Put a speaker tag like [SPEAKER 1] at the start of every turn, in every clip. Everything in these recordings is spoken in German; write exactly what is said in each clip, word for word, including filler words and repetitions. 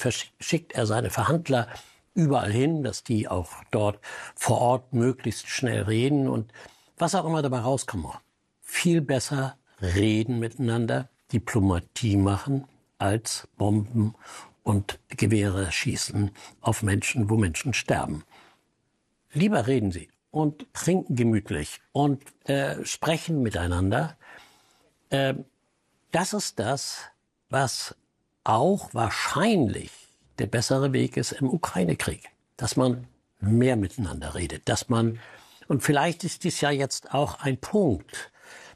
[SPEAKER 1] verschickt er seine Verhandler überall hin, dass die auch dort vor Ort möglichst schnell reden und was auch immer dabei rauskommt. Viel besser reden miteinander, Diplomatie machen, als Bomben und Gewehre schießen auf Menschen, wo Menschen sterben. Lieber reden Sie und trinken gemütlich und äh, sprechen miteinander. Äh, das ist das, was auch wahrscheinlich der bessere Weg ist im Ukraine-Krieg. Dass man mehr miteinander redet, dass man, und vielleicht ist dies ja jetzt auch ein Punkt,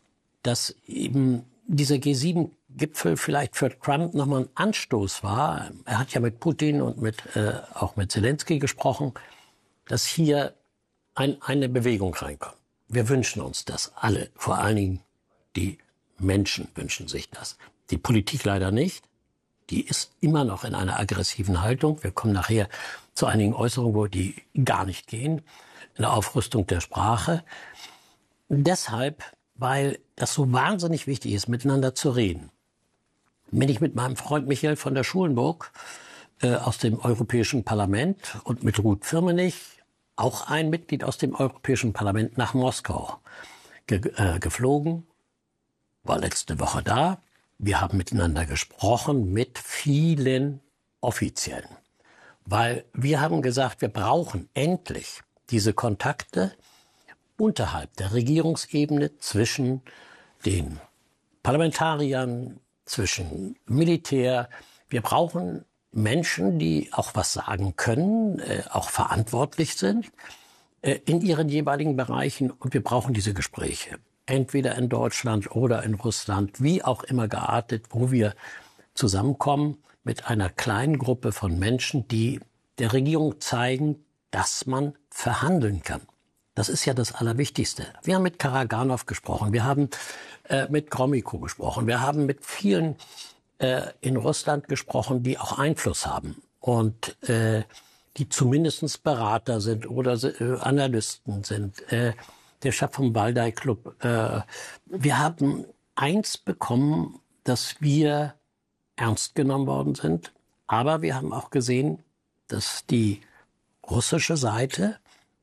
[SPEAKER 1] dass eben dieser G sieben Gipfel vielleicht für Trump nochmal ein Anstoß war. Er hat ja mit Putin und mit, äh, auch mit Zelensky gesprochen, dass hier ein, eine Bewegung reinkommt. Wir wünschen uns das alle. Vor allen Dingen die Menschen wünschen sich das. Die Politik leider nicht. Die ist immer noch in einer aggressiven Haltung. Wir kommen nachher zu einigen Äußerungen, wo die gar nicht gehen. Eine Aufrüstung der Sprache. Und deshalb, weil das so wahnsinnig wichtig ist, miteinander zu reden, bin ich mit meinem Freund Michael von der Schulenburg äh, aus dem Europäischen Parlament und mit Ruth Firmenich, auch ein Mitglied aus dem Europäischen Parlament, nach Moskau ge äh, geflogen, war letzte Woche da. Wir haben miteinander gesprochen mit vielen Offiziellen, weil wir haben gesagt, wir brauchen endlich diese Kontakte unterhalb der Regierungsebene zwischen den Parlamentariern, zwischen Militär. Wir brauchen Menschen, die auch was sagen können, äh, auch verantwortlich sind äh, in ihren jeweiligen Bereichen. Und wir brauchen diese Gespräche. Entweder in Deutschland oder in Russland, wie auch immer geartet, wo wir zusammenkommen mit einer kleinen Gruppe von Menschen, die der Regierung zeigen, dass man verhandeln kann. Das ist ja das Allerwichtigste. Wir haben mit Karaganov gesprochen, wir haben äh, mit Gromyko gesprochen, wir haben mit vielen äh, in Russland gesprochen, die auch Einfluss haben und äh, die zumindest Berater sind oder äh, Analysten sind. Äh, der Chef vom Waldai Club. Äh, wir haben eins bekommen, dass wir ernst genommen worden sind, aber wir haben auch gesehen, dass die russische Seite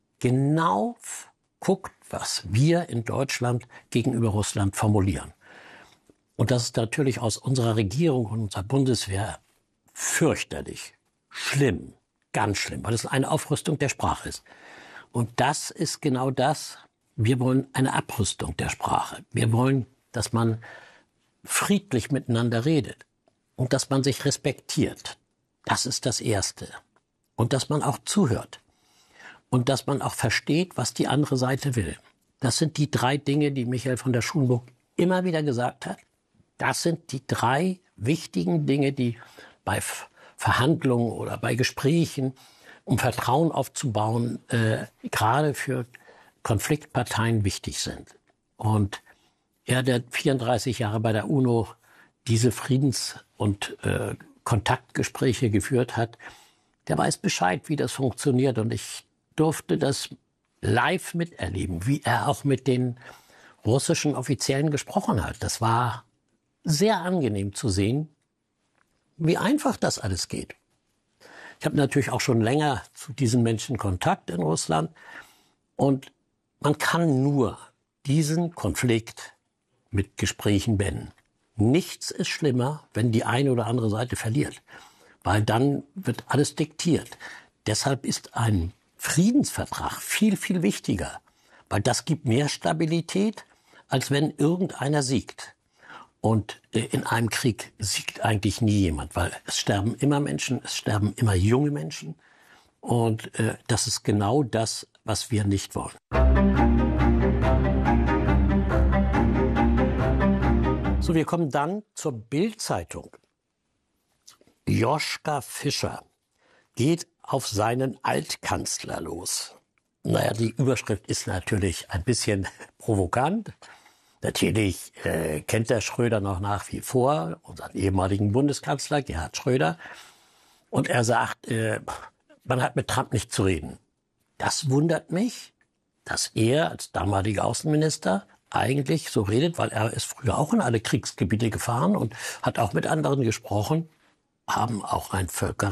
[SPEAKER 1] genau guckt, was wir in Deutschland gegenüber Russland formulieren. Und das ist natürlich aus unserer Regierung und unserer Bundeswehr fürchterlich, schlimm, ganz schlimm, weil es eine Aufrüstung der Sprache ist. Und das ist genau das. Wir wollen eine Abrüstung der Sprache. Wir wollen, dass man friedlich miteinander redet und dass man sich respektiert. Das ist das Erste. Und dass man auch zuhört. Und dass man auch versteht, was die andere Seite will. Das sind die drei Dinge, die Michael von der Schulenburg immer wieder gesagt hat. Das sind die drei wichtigen Dinge, die bei Verhandlungen oder bei Gesprächen, um Vertrauen aufzubauen, äh, gerade für Konfliktparteien wichtig sind. Und er, der vierunddreißig Jahre bei der UNO diese Friedens- und äh, Kontaktgespräche geführt hat, der weiß Bescheid, wie das funktioniert. Und ich durfte das live miterleben, wie er auch mit den russischen Offiziellen gesprochen hat. Das war sehr angenehm zu sehen, wie einfach das alles geht. Ich habe natürlich auch schon länger zu diesen Menschen Kontakt in Russland. Und man kann nur diesen Konflikt mit Gesprächen beenden. Nichts ist schlimmer, wenn die eine oder andere Seite verliert, weil dann wird alles diktiert. Deshalb ist ein Friedensvertrag viel, viel wichtiger, weil das gibt mehr Stabilität, als wenn irgendeiner siegt. Und in einem Krieg siegt eigentlich nie jemand, weil es sterben immer Menschen, es sterben immer junge Menschen. Und äh, das ist genau das, was wir nicht wollen. So, wir kommen dann zur Bild-Zeitung. Joschka Fischer geht auf seinen Altkanzler los. Naja, die Überschrift ist natürlich ein bisschen provokant. Natürlich äh, kennt der Schröder noch nach wie vor, unseren ehemaligen Bundeskanzler Gerhard Schröder. Und er sagt, äh, man hat mit Trump nicht zu reden. Das wundert mich, dass er als damaliger Außenminister eigentlich so redet, weil er ist früher auch in alle Kriegsgebiete gefahren und hat auch mit anderen gesprochen, haben auch ein Völker